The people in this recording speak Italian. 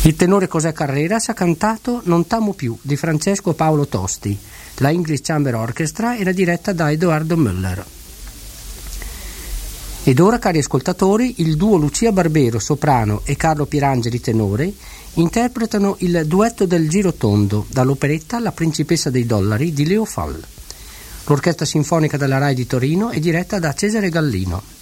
Il tenore José Carreras ha cantato Non t'amo più di Francesco Paolo Tosti. La English Chamber Orchestra era diretta da Edoardo Müller. Ed ora, cari ascoltatori, il duo Lucia Barbero, soprano, e Carlo Pierangeli, tenore, interpretano il duetto del Girotondo dall'operetta La principessa dei dollari di Leo Fall. L'Orchestra Sinfonica della RAI di Torino è diretta da Cesare Gallino.